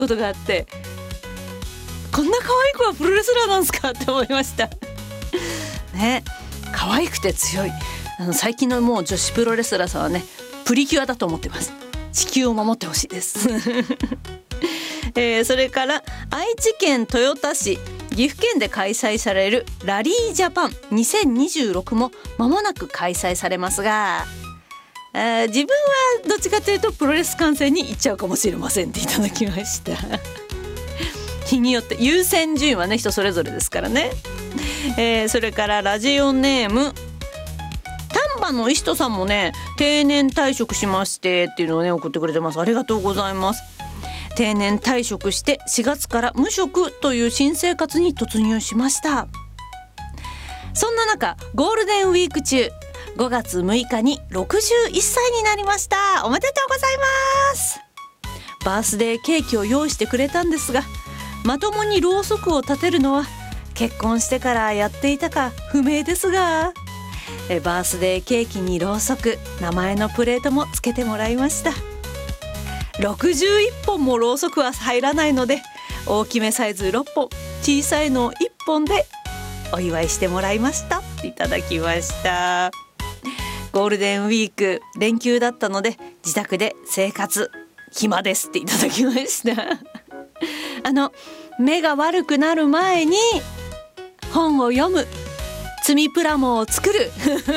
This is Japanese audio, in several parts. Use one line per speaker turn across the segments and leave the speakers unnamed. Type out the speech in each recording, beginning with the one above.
ことがあって、こんな可愛い子はプロレスラーなんですかって思いましたね。可愛くて強い。最近のもう女子プロレスラーさんはね、プリキュアだと思ってます。地球を守ってほしいですそれから愛知県豊田市、岐阜県で開催されるラリージャパン2026も間もなく開催されますが、自分はどっちかというとプロレス観戦に行っちゃうかもしれませんっていただきました日によって優先順位はね、人それぞれですからね。それからラジオネーム丹波の石戸さんもね、定年退職しましてっていうのをね送ってくれてます。ありがとうございます。定年退職して4月から無職という新生活に突入しました。そんな中、ゴールデンウィーク中5月6日に61歳になりました。おめでとうございます。バースデーケーキを用意してくれたんですが、まともにろうそくを立てるのは結婚してからやっていたか不明ですが、バースデーケーキにろうそく、名前のプレートもつけてもらいました。61本もろうそくは入らないので、大きめサイズ6本、小さいのを1本でお祝いしてもらいましたっていただきました。ゴールデンウィーク連休だったので自宅で生活暇ですっていただきました目が悪くなる前に本を読む、積みプラモを作る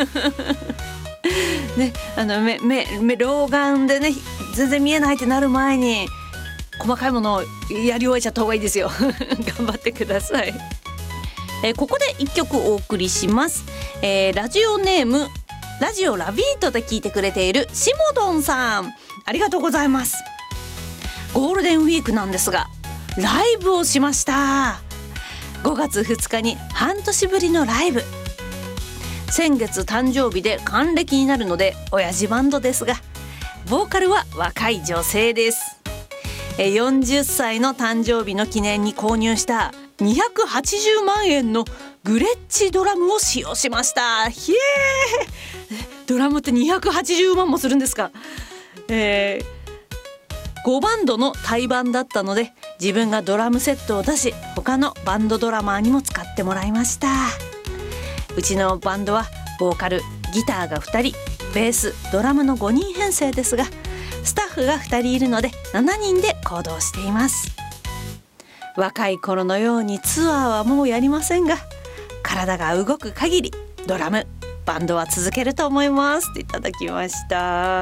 ね、老眼でね全然見えないってなる前に細かいものをやり終えちゃった方がいいですよ頑張ってください。ここで1曲お送りします。ラジオネームラジオラビートで聞いてくれているシモドンさん、ありがとうございます。ゴールデンウィークなんですがライブをしました。5月2日に半年ぶりのライブ。先月誕生日で還暦になるので親父バンドですが、ボーカルは若い女性です。40歳の誕生日の記念に購入した280万円のグレッチドラムを使用しました。ひえー、ドラムって280万もするんですか。5バンドの対バンだったので自分がドラムセットを出し、他のバンドドラマーにも使ってもらいました。うちのバンドはボーカル、ギターが2人、ベース、ドラムの5人編成ですが、スタッフが2人いるので7人で行動しています。若い頃のようにツアーはもうやりませんが、体が動く限りドラム、バンドは続けると思いますっていただきました。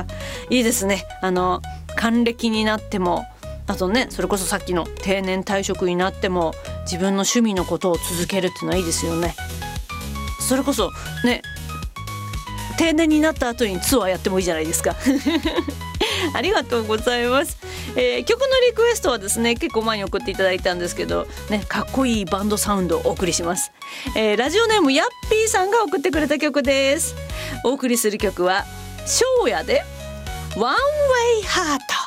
いいですね。還暦になっても、あとね、それこそさっきの定年退職になっても自分の趣味のことを続けるっていうのはいいですよね。それこそね、定年になった後にツアーやってもいいじゃないですかありがとうございます。曲のリクエストはですね、結構前に送っていただいたんですけど、ね、かっこいいバンドサウンドをお送りします。ラジオネームヤッピーさんが送ってくれた曲です。お送りする曲はショーヤでワンウェイハート。